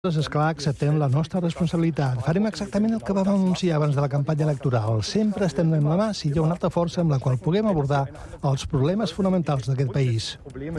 És clar, acceptem la nostra responsabilitat. Farem exactament el que vam anunciar abans de la campanya electoral. Sempre estendrem la mà si hi ha una altra força amb la qual puguem abordar els problemes fonamentals d'aquest país.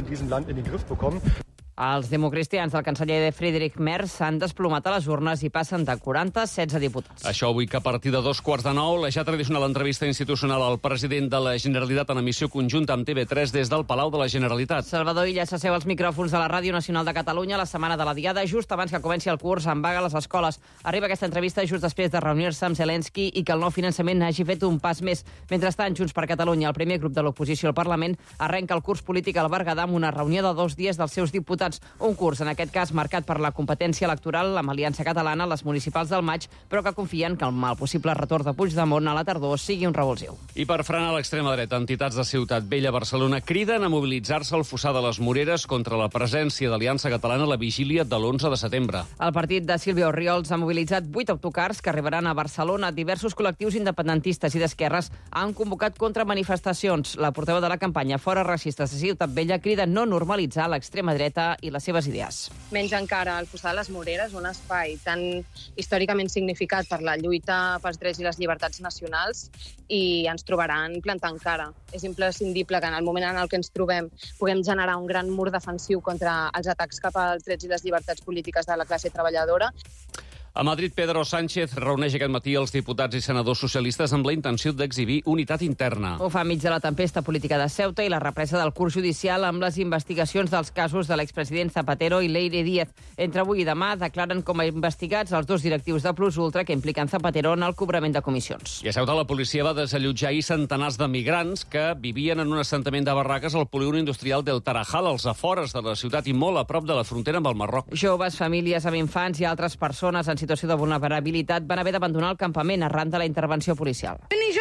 Els democristians del canceller Friedrich Merz s'han desplomat a les urnes i passen de 40 a 16 diputats. Això avui que a partir de 2:15, la ja tradicional entrevista institucional al president de la Generalitat en emissió conjunta amb TV3 des del Palau de la Generalitat. Salvador Illa s'asseu als micròfons de la Ràdio Nacional de Catalunya la setmana de la Diada, just abans que comenci el curs en vaga a les escoles. Arriba aquesta entrevista just després de reunir-se amb Zelensky i que el nou finançament hagi fet un pas més. Mentrestant, Junts per Catalunya, el primer grup de l'oposició al Parlament, arrenca el curs polític al Berguedà amb una reunió de 2 dies dels seus diputats. Un curs, en aquest cas, marcat per la competència electoral amb Aliança Catalana, les municipals del maig, però que confien que el mal possible retorn de Puigdemont a la tardor sigui un revulsiu. I per frenar l'extrema dreta, entitats de Ciutat Vella, Barcelona, criden a mobilitzar-se al Fossar de les Moreres contra la presència d'Aliança Catalana a la vigília de l'11 de setembre. El partit de Sílvia Orriols ha mobilitzat 8 autocars que arribaran a Barcelona. Diversos col·lectius independentistes i d'esquerres han convocat contramanifestacions. La portaveu de la campanya Fora Racistes de Ciutat Vella crida no normalitzar l'extrema dreta i les seves idees. Menys encara, el Fossar de les Moreres, un espai tan històricament significat per la lluita pels drets i les llibertats nacionals, i ens trobaran plantant cara. És imprescindible que en el moment en el que ens trobem puguem generar un gran mur defensiu contra els atacs cap als drets i les llibertats polítiques de la classe treballadora. A Madrid, Pedro Sánchez reuneix aquest matí els diputats i senadors socialistes amb la intenció d'exhibir unitat interna. Ho fa enmig de la tempesta política de Ceuta i la represa del curs judicial amb les investigacions dels casos de l'expresident Zapatero i Leire Díaz. Entre avui i demà declaren com a investigats els 2 directius de Plus Ultra que impliquen Zapatero en el cobrament de comissions. I a Ceuta la policia va desallotjar ahir centenars de migrants que vivien en un assentament de barraques al polígon industrial del Tarajal, als afores de la ciutat i molt a prop de la frontera amb el Marroc. Joves, famílies amb infants i altres persones en situació de vulnerabilitat van haver d'abandonar el campament arran de la intervenció policial.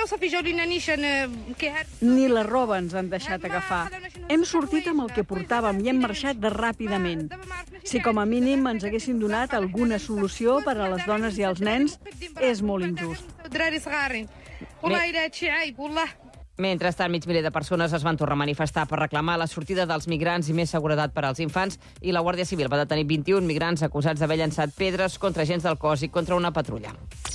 Ni la roba ens han deixat agafar. Hem sortit amb el que portàvem i hem marxat ràpidament. Si com a mínim ens haguessin donat alguna solució per a les dones i els nens, és molt injust. Mentrestant, mig miler de persones es van tornar a manifestar per reclamar la sortida dels migrants i més seguretat per als infants, i la Guàrdia Civil va detenir 21 migrants acusats d'haver llançat pedres contra agents del cos i contra una patrulla.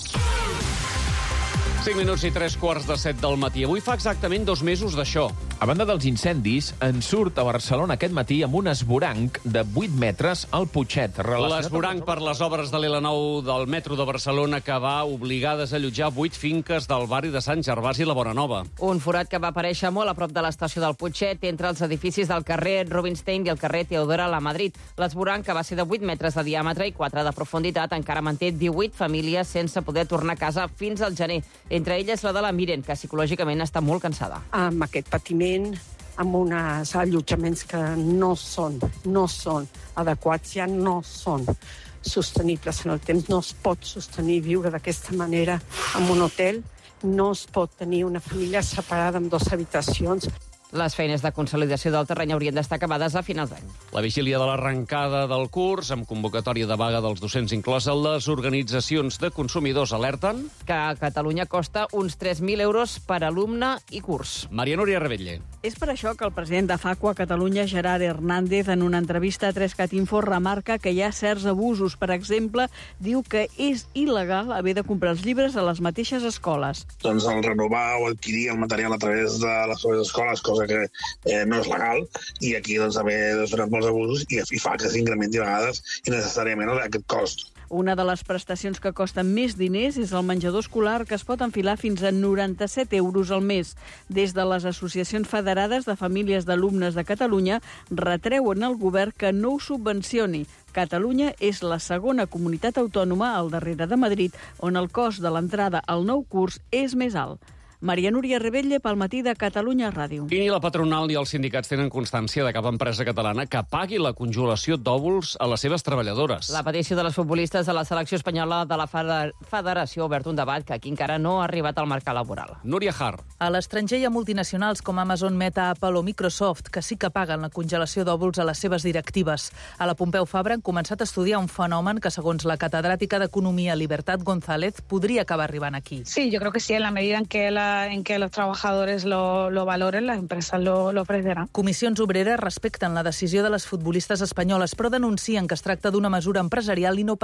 5 minuts i 3:15 del matí. Avui fa exactament 2 mesos d'això. A banda dels incendis, en surt a Barcelona aquest matí amb un esvoranc de 8 metres al Putxet. L'esvoranc per les obres de l'L9 del metro de Barcelona que va obligar a desallotjar 8 finques del barri de Sant Gervasi i la Bonanova. Un forat que va aparèixer molt a prop de l'estació del Putxet, entre els edificis del carrer Rubinstein i el carrer Teodora La Madrid. L'esvoranc, que va ser de 8 metres de diàmetre i 4 de profunditat, encara manté 18 famílies sense poder tornar a casa fins al gener. Entre elles la de la Miren, que psicològicament està molt cansada. Amb aquest patiment, amb uns allotjaments que no són adequats, ja no són sostenibles en el temps. No es pot sostenir viure d'aquesta manera en un hotel, no es pot tenir una família separada amb 2 habitacions. Les feines de consolidació del terreny haurien d'estar acabades a finals d'any. La vigília de l'arrencada del curs, amb convocatòria de vaga dels docents inclosa, les organitzacions de consumidors alerten que a Catalunya costa uns 3.000 euros per alumne i curs. Maria Núria Rebetlle. És per això que el president de FACU a Catalunya, Gerard Hernández, en una entrevista a 3cat Info, remarca que hi ha certs abusos. Per exemple, diu que és il·legal haver de comprar els llibres a les mateixes escoles. Doncs el renovar o adquirir el material a través de les seves escoles, cosa que no és legal, i aquí doncs, també donen molts abusos i fa que s'incrementi a vegades innecessàriament aquest cost. Una de les prestacions que costen més diners és el menjador escolar, que es pot enfilar fins a 97 euros al mes. Des de les associacions federades de famílies d'alumnes de Catalunya retreuen al govern que no ho subvencioni. Catalunya és la segona comunitat autònoma al darrere de Madrid on el cost de l'entrada al nou curs és més alt. Maria Núria Rebetlle pel matí de Catalunya Ràdio. I ni la patronal ni els sindicats tenen constància de cap empresa catalana que pagui la congelació d'òvuls a les seves treballadores. La petició de les futbolistes de la selecció espanyola de la Federació ha obert un debat que aquí encara no ha arribat al mercat laboral. Núria Har. A l'estranger hi ha multinacionals com Amazon, Meta, Apple o Microsoft que sí que paguen la congelació d'òvuls a les seves directives. A la Pompeu Fabra han començat a estudiar un fenomen que, segons la catedràtica d'Economia Libertad González, podria acabar arribant aquí. Sí, yo creo que sí, en la medida en que medida en que los trabajadores lo valoren, las empresas lo ofrecerán. Comissions Obreres respecten la decisió de les futbolistes espanyoles, però denuncien que es tracta d'una mesura empresarial i no